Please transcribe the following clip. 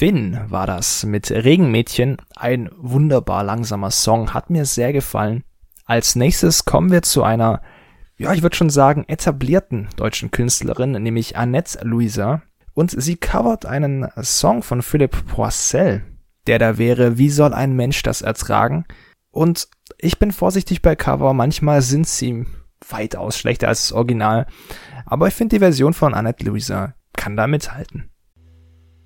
Finn war das mit Regenmädchen. Ein wunderbar langsamer Song, hat mir sehr gefallen. Als nächstes kommen wir zu einer, ja, ich würde schon sagen, etablierten deutschen Künstlerin, nämlich Annette Luisa. Und sie covert einen Song von Philipp Poisel, der da wäre, wie soll ein Mensch das ertragen? Und ich bin vorsichtig bei Cover, manchmal sind sie weitaus schlechter als das Original. Aber ich finde, die Version von Annette Luisa kann da mithalten.